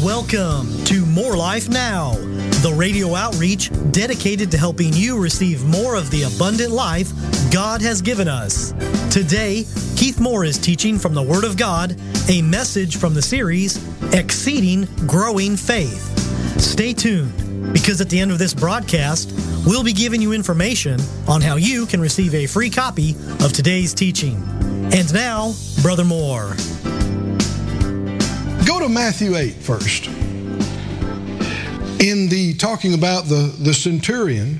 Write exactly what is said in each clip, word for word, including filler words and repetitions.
Welcome to More Life Now, the radio outreach dedicated to helping you receive more of the abundant life God has given us. Today, Keith Moore is teaching from the Word of God, a message from the series, Exceeding Growing Faith. Stay tuned, because at the end of this broadcast, we'll be giving you information on how you can receive a free copy of today's teaching. And now, Brother Moore. Go to Matthew eight first. In the talking about the, the centurion,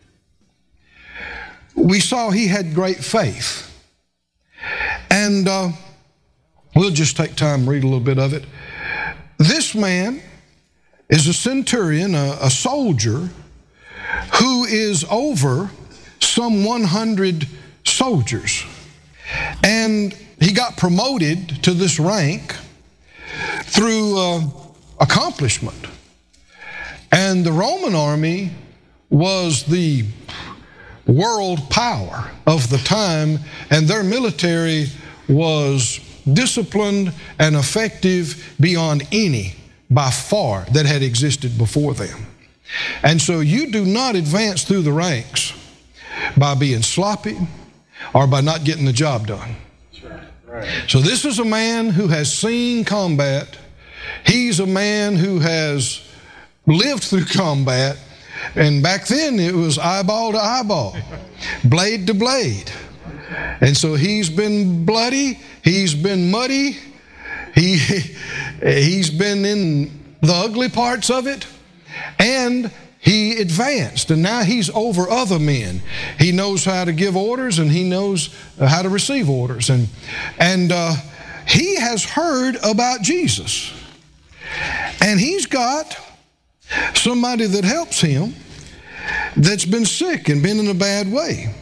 we saw he had great faith. And uh, we'll just take time and read a little bit of it. This man is a centurion, a, a soldier, who is over some one hundred soldiers. And he got promoted to this rank through uh, accomplishment. And the Roman army was the world power of the time, and their military was disciplined and effective beyond any by far that had existed before them. And so you do not advance through the ranks by being sloppy or by not getting the job done. So this is a man who has seen combat. He's a man who has lived through combat. And back then it was eyeball to eyeball, blade to blade. And so he's been bloody, he's been muddy, he, he's been in the ugly parts of it, and he advanced, and now he's over other men. He knows how to give orders, and he knows how to receive orders. And, and uh, he has heard about Jesus. And he's got somebody that helps him that's been sick and been in a bad way.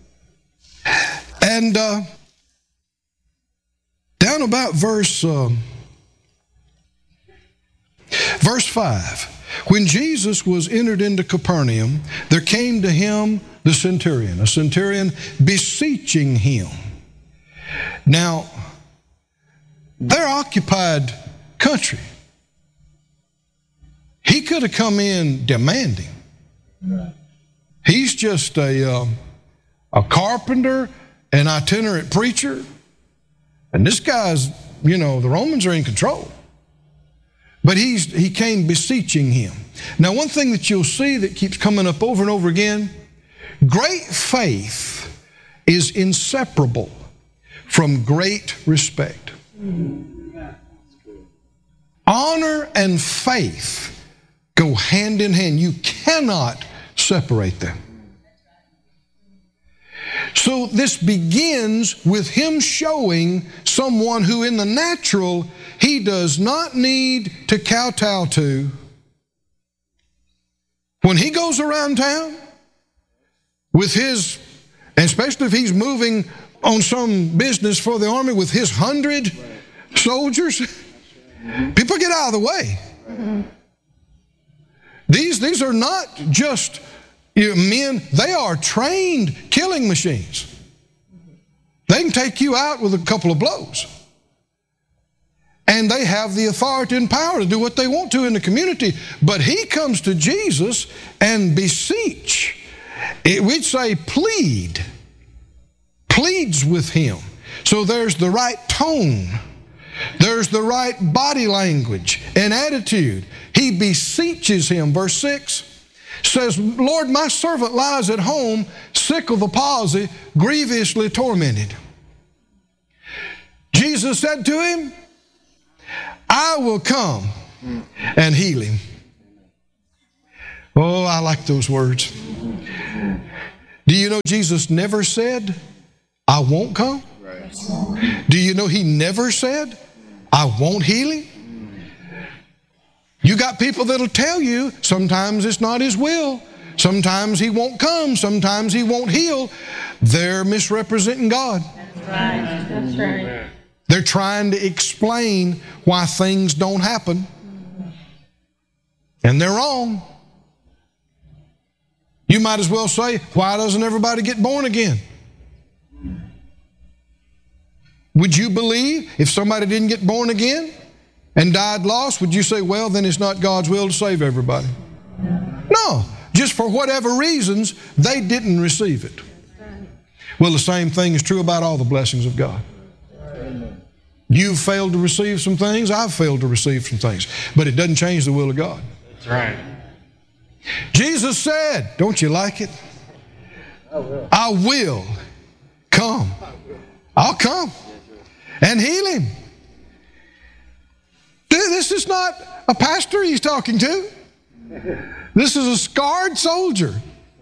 And uh, down about verse, uh, verse five, when Jesus was entered into Capernaum, there came to him the centurion, a centurion beseeching him. Now, they're occupied country. He could have come in demanding. He's just a, uh, a carpenter, an itinerant preacher, and this guy's, you know, the Romans are in control. But he's, he came beseeching him. Now, one thing that you'll see that keeps coming up over and over again, great faith is inseparable from great respect. Honor and faith go hand in hand. You cannot separate them. So this begins with him showing someone who in the natural he does not need to kowtow to. When he goes around town with his, especially if he's moving on some business for the army with his hundred soldiers, people get out of the way. These, these are not just you know, men, they are trained killing machines. They can take you out with a couple of blows. And they have the authority and power to do what they want to in the community. But he comes to Jesus and beseech. It, we'd say plead. Pleads with him. So there's the right tone. There's the right body language and attitude. He beseeches him. Verse six says, Lord, my servant lies at home, sick of the palsy, grievously tormented. Jesus said to him, I will come and heal him. Oh, I like those words. Do you know Jesus never said, I won't come? Do you know he never said, I won't heal him? You got people that'll tell you sometimes it's not his will. Sometimes he won't come. Sometimes he won't heal. They're misrepresenting God. That's right. That's right. They're trying to explain why things don't happen. And they're wrong. You might as well say, why doesn't everybody get born again? Would you believe if somebody didn't get born again, and died lost, would you say, well, then it's not God's will to save everybody? No. Just for whatever reasons, they didn't receive it. Well, the same thing is true about all the blessings of God. You've failed to receive some things. I've failed to receive some things. But it doesn't change the will of God. That's right. Jesus said, don't you like it? I will. I will come. I'll come and heal him. This is not a pastor he's talking to. This is a scarred soldier.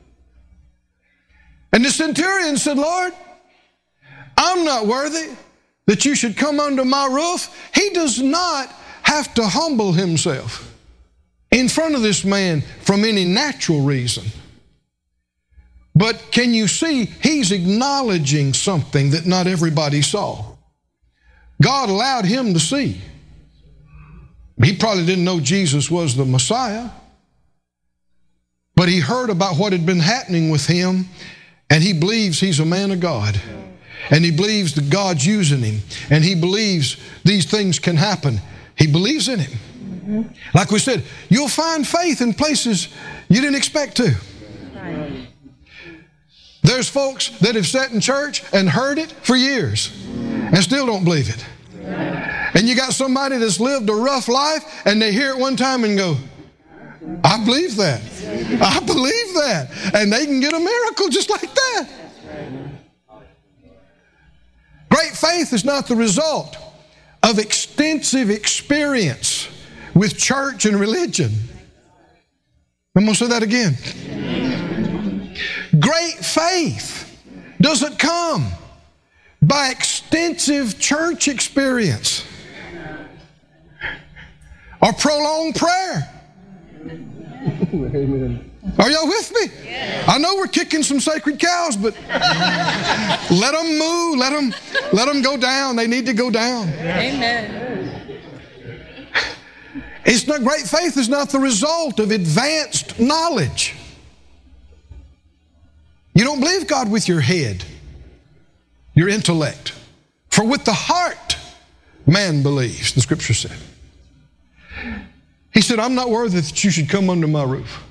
And the centurion said, Lord, I'm not worthy that you should come under my roof. He does not have to humble himself in front of this man from any natural reason. But can you see, he's acknowledging something that not everybody saw. God allowed him to see. He probably didn't know Jesus was the Messiah, but he heard about what had been happening with him, and he believes he's a man of God. And he believes that God's using him. And he believes these things can happen. He believes in him. Mm-hmm. Like we said, you'll find faith in places you didn't expect to. Right. There's folks that have sat in church and heard it for years and still don't believe it. Right. And you got somebody that's lived a rough life and they hear it one time and go, I believe that. I believe that. And they can get a miracle just like that. Great faith is not the result of extensive experience with church and religion. I'm going to say that again. Great faith doesn't come by extensive church experience or prolonged prayer. Are y'all with me? I know we're kicking some sacred cows, but let them move. Let them, let them go down. They need to go down. Amen. It's not, great faith is not the result of advanced knowledge. You don't believe God with your head, your intellect. For with the heart man believes, the Scripture said. He said, I'm not worthy that you should come under my roof.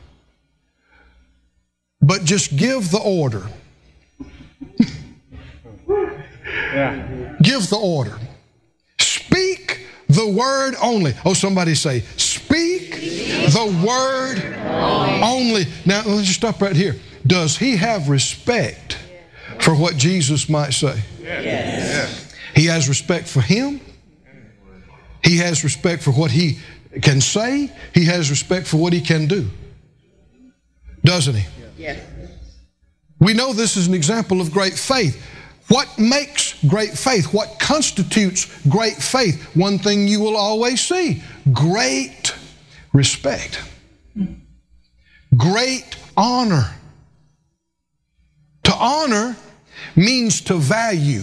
But just give the order. Yeah. Give the order. Speak the word only. Oh, somebody say, speak the word only. Now, let's just stop right here. Does he have respect for what Jesus might say? Yes. He has respect for him. He has respect for what he can say. He has respect for what he can do. Doesn't he? Yes. We know this is an example of great faith. What makes great faith? What constitutes great faith? One thing you will always see, great respect. Great honor. To honor means to value.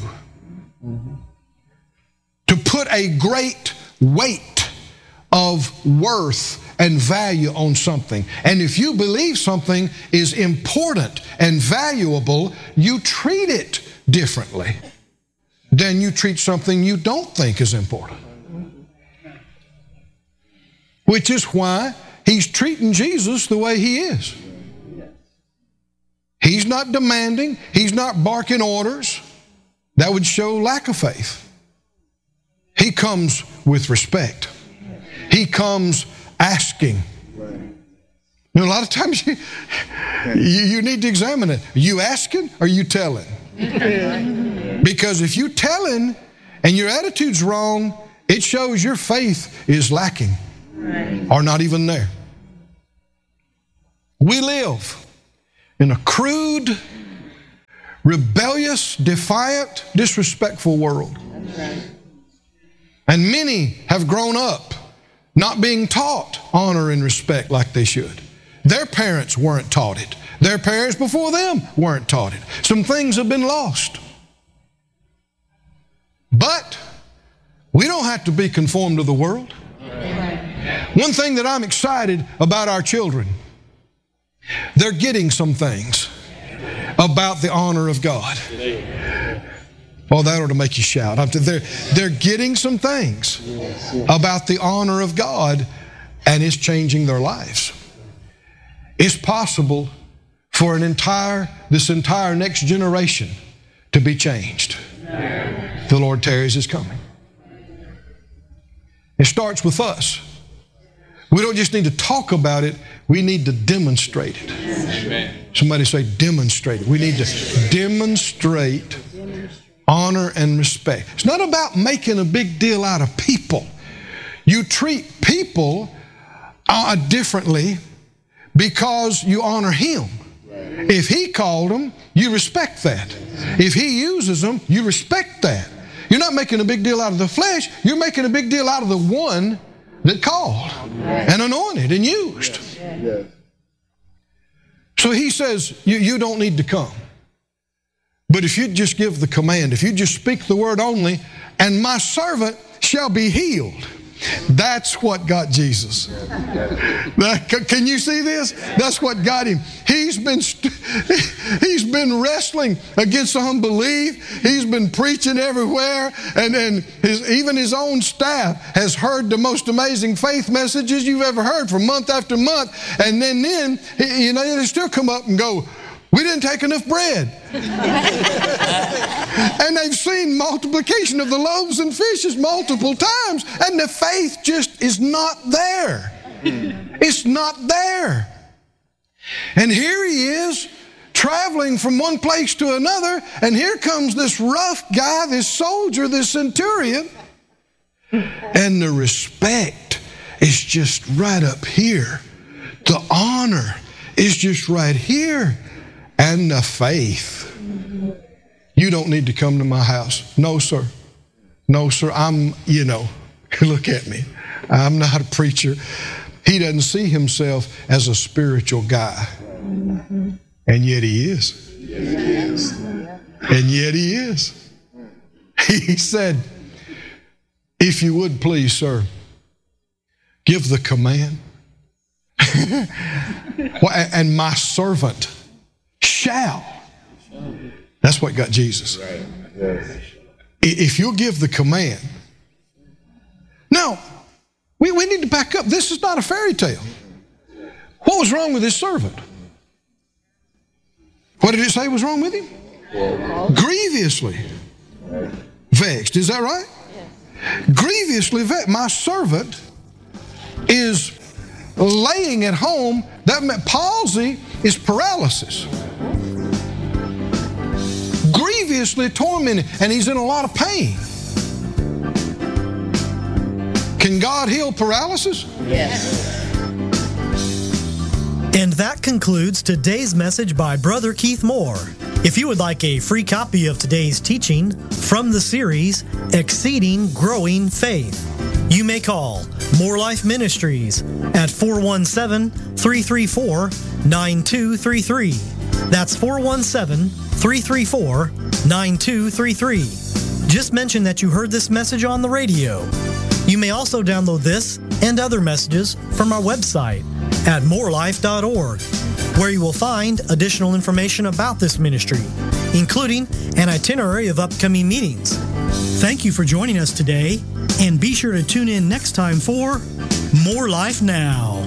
To put a great weight of worth and value on something. And if you believe something is important and valuable, you treat it differently than you treat something you don't think is important. Which is why he's treating Jesus the way he is. He's not demanding. He's not barking orders. That would show lack of faith. He comes with respect. He comes asking. You know, a lot of times you, you, you need to examine it. Are you asking or are you telling? Because if you're telling and your attitude's wrong, it shows your faith is lacking or not even there. We live in a crude, rebellious, defiant, disrespectful world. And many have grown up not being taught honor and respect like they should. Their parents weren't taught it. Their parents before them weren't taught it. Some things have been lost. But we don't have to be conformed to the world. One thing that I'm excited about our children, they're getting some things about the honor of God. Oh, that ought to make you shout. I'm t- they're, they're getting some things about the honor of God, and it's changing their lives. It's possible for an entire, this entire next generation to be changed. The Lord tarries is coming. It starts with us. We don't just need to talk about it, we need to demonstrate it. Amen. Somebody say demonstrate it. We need to demonstrate honor and respect. It's not about making a big deal out of people. You treat people uh, differently because you honor Him. If He called them, you respect that. If He uses them, you respect that. You're not making a big deal out of the flesh. You're making a big deal out of the one that called and anointed and used. So He says, you, you don't need to come. But if you just give the command, if you just speak the word only, and my servant shall be healed. That's what got Jesus. Can you see this? That's what got Him. He's been he's been wrestling against unbelief. He's been preaching everywhere, and then his, even his own staff has heard the most amazing faith messages you've ever heard for month after month. And then, then you know, they still come up and go, "We didn't take enough bread." And they've seen multiplication of the loaves and fishes multiple times, and the faith just is not there. It's not there. And here he is, traveling from one place to another, and here comes this rough guy, this soldier, this centurion, and the respect is just right up here. The honor is just right here. And the faith. You don't need to come to my house. No, sir. No, sir. I'm, you know, look at me. I'm not a preacher. He doesn't see himself as a spiritual guy. And yet he is. And yet he is. He said, "If you would please, sir, give the command. And my servant shall." That's what got Jesus. If you'll give the command. Now, we, we need to back up. This is not a fairy tale. What was wrong with his servant? What did it say was wrong with him? Grievously vexed. Is that right? Grievously vexed. My servant is laying at home. That meant palsy is paralysis. Grievously tormented, and he's in a lot of pain. Can God heal paralysis? Yes. And that concludes today's message by Brother Keith Moore. If you would like a free copy of today's teaching from the series, Exceeding Growing Faith, you may call More Life Ministries at four one seven, three three four, nine two three three. That's four one seven, three three four, nine two three three. Just mention that you heard this message on the radio. You may also download this and other messages from our website at more life dot org, where you will find additional information about this ministry, including an itinerary of upcoming meetings. Thank you for joining us today, and be sure to tune in next time for More Life Now.